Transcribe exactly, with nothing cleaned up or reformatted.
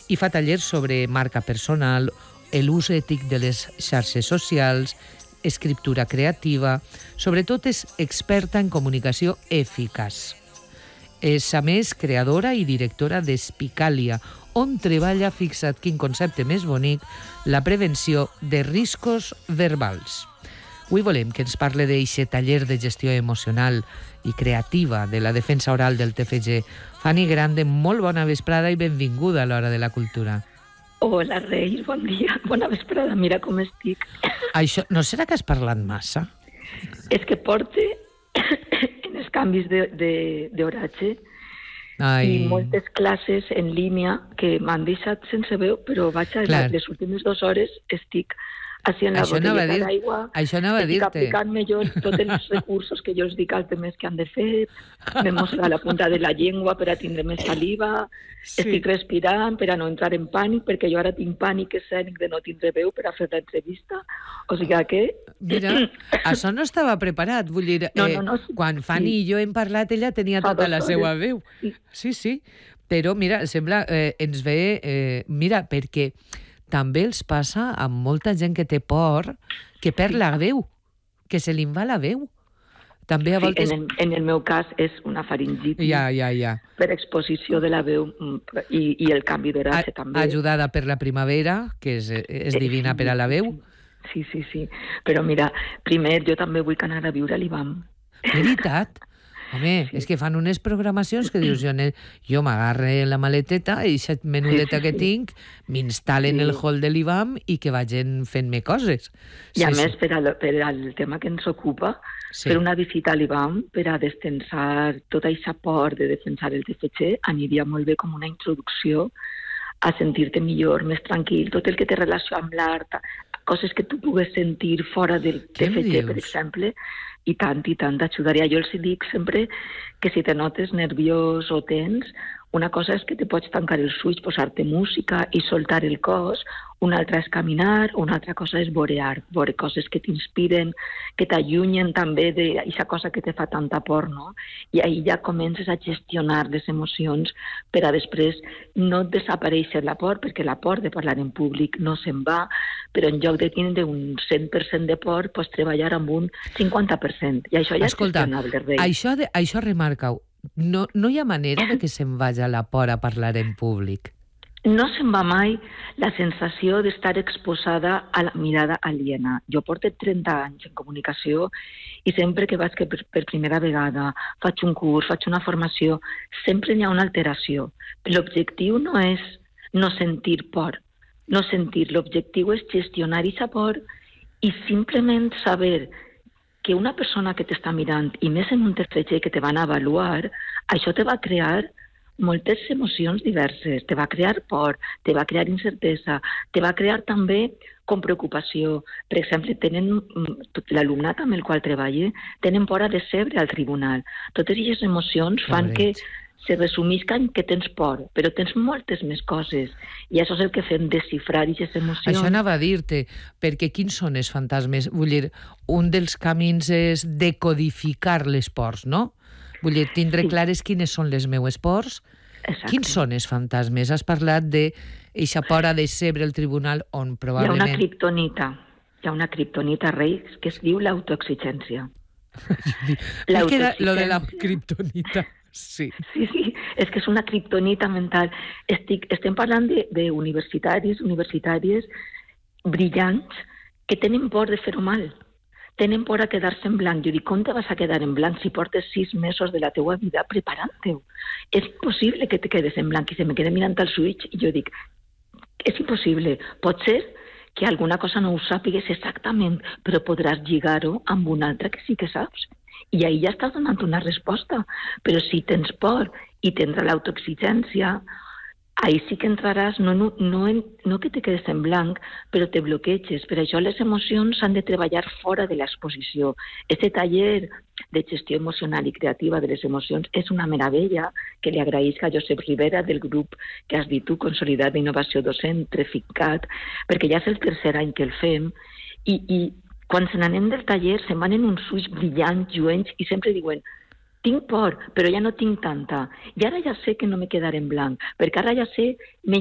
i fa tallers sobre marca personal, l'ús ètic de les xarxes socials, escriptura creativa. Sobretot és experta en comunicació eficaç. És, a més, creadora i directora d'Espicàlia, on treballa, fixa't quin concepte més bonic, la prevenció de riscos verbals. Avui volem que ens parle d'eixe taller de gestió emocional i creativa de la defensa oral del T F G. Fanny Grande, molt bona vesprada i benvinguda a l'Hora de la Cultura. Hola, Reis, bon dia, bona vesprada, mira com estic. Això, no serà que has parlat massa? És que porte en els canvis d'horatge i moltes classes en línia que m'han deixat sense veu, però vaig a Clar. les últimes dues hores estic així en la això botelleta d'aigua, estic aplicant-me jo tots els recursos que jo els dic als demés que han de fer, m'he mostrat la punta de la llengua per a tindre més saliva, sí. estic respirant per a no entrar en pànic, perquè jo ara tinc pànic escènic de no tindre veu per a fer l'entrevista, o sigui que... Mira, això no estava preparat, vull dir, no, no, no, eh, sí, quan Fanny sí. i jo hem parlat, ella tenia Fa tota la seva hores. veu. Sí, sí, sí. Però mira, sembla, eh, ens ve... Eh, mira, perquè... també els passa a molta gent que té por, que perd la veu, que se li va la veu. També a voltes... Sí, en, el, en el meu cas és una faringitis ja, ja, ja. per exposició de la veu i, i el canvi d'horatge també. Ajudada per la primavera, que és, és divina per a la veu. Sí, sí, sí. Però mira, primer jo també vull anar a viure a l'I B A M. Veritat? Home, sí. és que fan unes programacions que dius, jo, jo m'agarre la maleteta i aquesta menudeta sí, sí, que tinc, m'instal·le sí. en el hall de l'I B A M i que vagin fent-me coses. I a sí, més, sí. per, al, per al tema que ens ocupa, sí. per una visita a l'I B A M, per a destensar tota aquesta por de defensar el T F G, aniria molt bé com una introducció a sentir-te millor, més tranquil, tot el que té relació amb l'art, coses que tu pugues sentir fora del T F G, per exemple, i tant, i tant, t'ajudaria. Jo els dic sempre que si te notes nerviós o tens, una cosa és que te pots tancar els ulls, posar-te música i soltar el cos, una altra és caminar, una altra cosa és veure art, veure coses que t'inspiren, que t'allunyen també d'aquesta cosa que te fa tanta por, no? I ahir ja comences a gestionar les emocions per a després no desaparèixer la por, perquè la por de parlar en públic no se'n va, però en lloc de tindre un cent per cent de por, pots treballar amb un cinquanta per cent. I això ja Escolta, és gestionable, Rei. Això, de, això remarca-ho. No, no hi ha manera de que se'n vagi la por a parlar en públic. No se'n va mai la sensació d'estar exposada a la mirada aliena. Jo porto trenta anys en comunicació i sempre que vaig que per, per primera vegada faig un curs, faig una formació, sempre hi ha una alteració. L'objectiu no és no sentir por, no sentir. L'objectiu és gestionar aquesta por i simplement saber que una persona que t'està mirant, i més en un T F G que te van avaluar, això te va crear moltes emocions diverses. Te va crear por, te va crear incertesa, te va crear també com preocupació. Per exemple, tenen l'alumnat amb el qual treballa, tenen por a decebre al tribunal. Totes aquestes emocions fan que se resumisquen que tens por, però tens moltes més coses. I això és el que fem, desxifrar aquestes emocions. Això anava a dir-te, perquè quins són els fantasmes? Vull dir, un dels camins és decodificar les pors, no? Vull dir, tindre sí. clares quines són les meues pors. Exacte. Quins són els fantasmes? Has parlat d'eixa por a decebre el tribunal on probablement... Hi ha una kriptonita, hi ha una kriptonita, Reis, que es diu l'autoexigència. Què era lo de la kriptonita? Sí. sí, sí, és que és una kriptonita mental. Estic, estem parlant d'universitaris, universitàries brillants que tenen por de fer-ho mal. Tenen por a quedar-se en blanc. Jo dic, com te vas a quedar en blanc si portes sis mesos de la teua vida preparant-te? És impossible que te quedes en blanc i se me quede mirant als ulls i jo dic, és impossible. Pot ser que alguna cosa no ho sàpigues exactament, però podràs lligar-ho amb una altra que sí que saps. I ahir ja estàs donant una resposta. Però si tens por i tens l'autoexigència, ahir sí que entraràs, no, no, no, no que te quedes en blanc, però te bloqueges. Per això les emocions s'han de treballar fora de l'exposició. Este taller de gestió emocional i creativa de les emocions és una meravella que li agraïsc a Josep Rivera del grup que has dit tu, Consolidat d'Innovació Docent, Treficat, perquè ja és el tercer any que el fem i, i quan se n'anem del taller se'n van en uns ulls brillants, lluents i sempre diuen tinc por, però ja no tinc tanta. I ara ja sé que no me quedaré en blanc, perquè ara ja sé